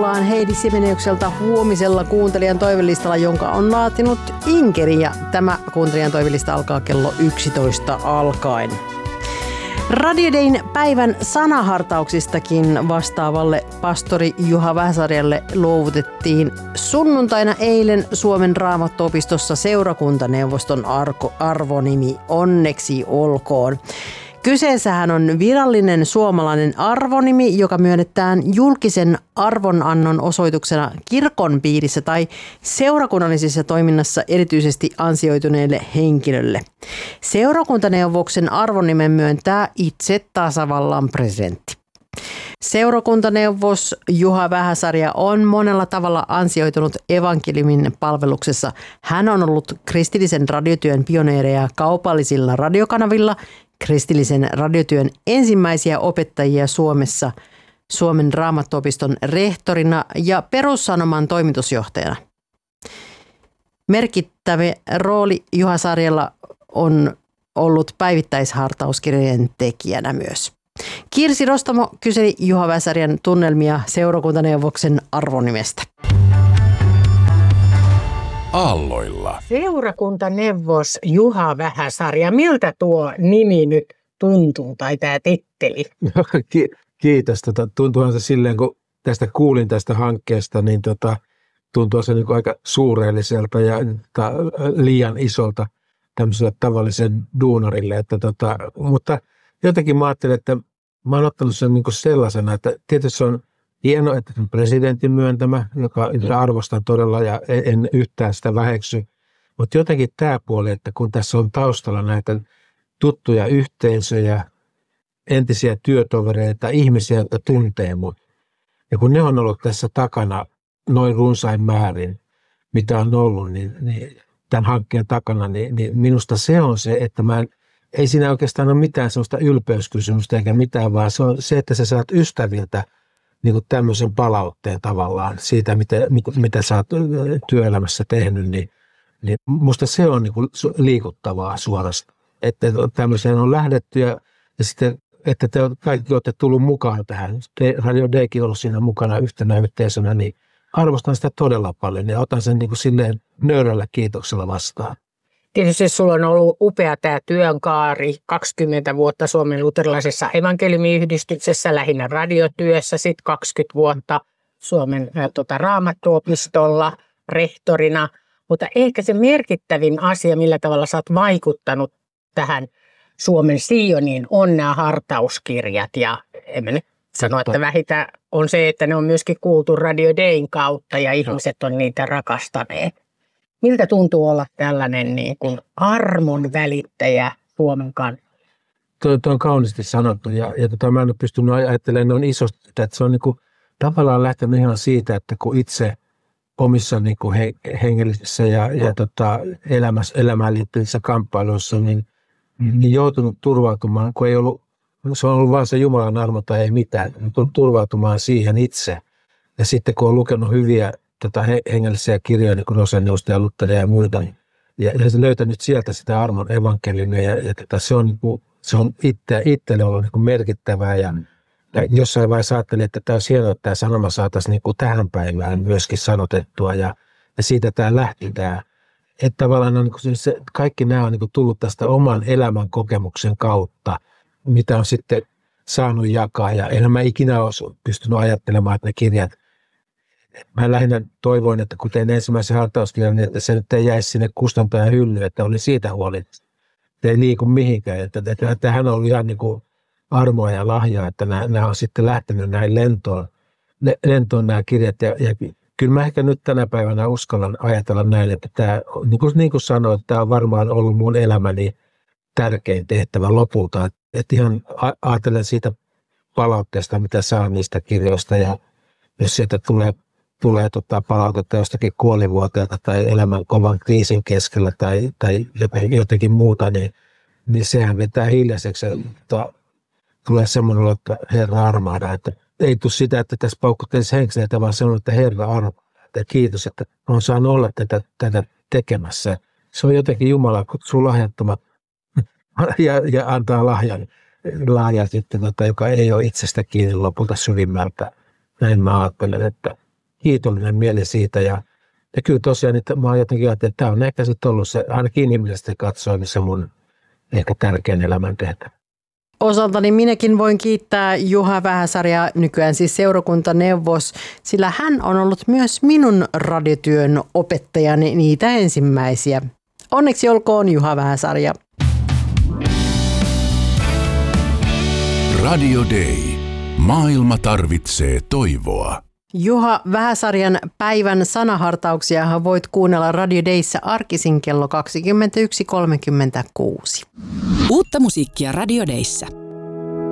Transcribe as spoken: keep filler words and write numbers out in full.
kuunnellaan Heidi Simeneukselta huomisella kuuntelijan toivelistalla, jonka on laatinut Inkeri. Ja tämä kuuntelijan toivelista alkaa kello yksitoista alkaen. Radio Dayn päivän sanahartauksistakin vastaavalle pastori Juha Vähäsarjalle luovutettiin sunnuntaina eilen Suomen Raamattuopistossa seurakuntaneuvoston arko, arvonimi Onneksi olkoon. Kyseessähän on virallinen suomalainen arvonimi, joka myönnetään julkisen arvonannon osoituksena kirkon piirissä tai seurakunnallisessa toiminnassa erityisesti ansioituneelle henkilölle. Seurakuntaneuvoksen arvonimen myöntää itse tasavallan presidentti. Seurakuntaneuvos Juha Vähäsarja on monella tavalla ansioitunut evankeliumin palveluksessa. Hän on ollut kristillisen radiotyön pioneereja kaupallisilla radiokanavilla, kristillisen radiotyön ensimmäisiä opettajia Suomessa, Suomen Raamattuopiston rehtorina ja Perussanoman toimitusjohtajana. Merkittävä rooli Juha Sarjalla on ollut päivittäishartauskirjojen tekijänä myös. Kirsi Rostamo kyseli Juha Vähäsarjan tunnelmia seurakuntaneuvoksen arvonimestä. Aalloilla. Seurakuntaneuvos Juha Vähäsarja, miltä tuo nimi nyt tuntuu tai tämä titteli? Kiitos. Tota, tuntuuhan se silleen, kun tästä kuulin tästä hankkeesta, niin tota, tuntuu se niin aika suureelliselta ja ta, liian isolta tämmöiselle tavalliselle duunarille. Että, tota, mutta jotenkin mä ajattelin, että mä oon ottanut sen niin sellaisena, että tietysti se on hienoa, että se on presidentin myöntämä, joka arvostan todella ja en yhtään sitä väheksy. Mutta jotenkin tämä puoli, että kun tässä on taustalla näitä tuttuja yhteisöjä, entisiä työtovereita, ihmisiä, jotka tuntee mut. Ja kun ne on ollut tässä takana noin runsain määrin, mitä on ollut, niin, niin tämän hankkeen takana, niin, niin minusta se on se, että mä en, ei siinä oikeastaan ole mitään sellaista ylpeyskysymystä eikä mitään, vaan se on se, että sä saat ystäviltä niin kuin tämmöisen palautteen tavallaan siitä, mitä, mitä sä oot työelämässä tehnyt, niin, niin musta se on niin kuin liikuttavaa suorastaan. Että tämmöiseen on lähdetty ja, ja sitten, että te kaikki olette tullut mukaan tähän. Radio Daykin on ollut siinä mukana yhtenä yhteisönä, niin arvostan sitä todella paljon ja otan sen niin kuin silleen nöyrällä kiitoksella vastaan. Tietysti sulla on ollut upea tämä työnkaari, kaksikymmentä vuotta Suomen luterilaisessa evankeliumiyhdistyksessä, lähinnä radiotyössä, sitten kaksikymmentä vuotta Suomen ä, tota, Raamattuopistolla rehtorina. Mutta ehkä se merkittävin asia, millä tavalla sä oot vaikuttanut tähän Suomen Sioniin, on nämä hartauskirjat. Ja en mä nyt sano, että vähitä on se, että ne on myöskin kuultu Radio Dayn kautta ja ihmiset on niitä rakastaneet. Miltä tuntuu olla tällainen niin kuin armon välittäjä Suomen kanssa? Tuo, tuo on kauniisti sanottu ja, ja tota, mä en ole pystynyt ajattelemaan noin isosti, että se on niin kuin, tavallaan lähtenyt ihan siitä, että kun itse omissa niin kuin he, hengellisissä ja, ja tota, elämässä, elämään liittyvissä kamppailuissa niin, niin joutunut turvautumaan, kun ei ollut, se on ollut vain se Jumalan armo tai ei mitään, niin turvautumaan siihen itse. Ja sitten kun on lukenut hyviä tota, hengellisiä kirjoja, niin kuin Roseniusta ja Lutheria ja muita, ja, ja se löytänyt sieltä sitä armon evankeliumia, ja, ja tota, se on, niin kuin, se on itse, itselle ollut niin kuin merkittävää, ja, ja jossain vaiheessa ajattelin, että tämä olisi hienoa, että tämä sanoma saataisiin niin kuin tähän päivään myöskin sanotettua, ja, ja siitä tämä lähti tämä, että tavallaan on, niin kuin se, kaikki nämä on niin kuin tullut tästä oman elämän kokemuksen kautta, mitä on sitten saanut jakaa, ja enhän mä ikinä olisi pystynyt ajattelemaan, että ne kirjat. Mä lähinnä toivoin, että kun tein ensimmäisen hartauskirjan, niin että se nyt ei jäisi sinne kustantajan hyllyyn, että oli siitä huolissaan. Ei liiku mihinkään. Että, että, että hän on ollut ihan niin kuin armoa ja lahjaa, että nämä, nämä on sitten lähtenyt näin lentoon, lentoon nämä kirjat. Ja, ja kyllä mä ehkä nyt tänä päivänä uskallan ajatella näin, että tämä, niin kuin, niin kuin sanoin, että tämä on varmaan ollut mun elämäni tärkein tehtävä lopulta. Että, että ihan ajattelen siitä palautteesta, mitä saan niistä kirjoista ja jos sieltä tulee tulee tota palautetta jostakin kuolivuoteelta tai elämän kovan kriisin keskellä tai, tai jotenkin muuta, niin, niin sehän vetää hiljaiseksi. To, tulee semmoinen olo, että Herra armahda, että ei tule sitä, että tässä paukuttelisi henkseitä, vaan semmoinen, että Herra armahda. Että kiitos, että on saanut olla tätä, tätä tekemässä. Se on jotenkin Jumala kutsuu lahjattomat ja, ja antaa lahjan, lahjan sitten, tota, joka ei ole itsestä kiinni lopulta syvimmältä. Näin mä ajattelen, että kiitollinen mieli siitä. Ja, ja kyllä tosiaan että mä oon jotenkin ajatellut, että tämä on ehkä sitten ollut se, ainakin inhimillisesti katsoen, se mun ehkä tärkein elämäntehtävä. Osaltani minäkin voin kiittää Juha Vähäsarjaa, nykyään siis seurakuntaneuvos, sillä hän on ollut myös minun radiotyön opettajani niitä ensimmäisiä. Onneksi olkoon Juha Vähäsarja. Radio Day. Maailma tarvitsee toivoa. Juha Vähäsarjan päivän sanahartauksia voit kuunnella Radio Dayssä arkisin kello kaksikymmentäyksi kolmekymmentäkuusi. Uutta musiikkia Radio Dayssä.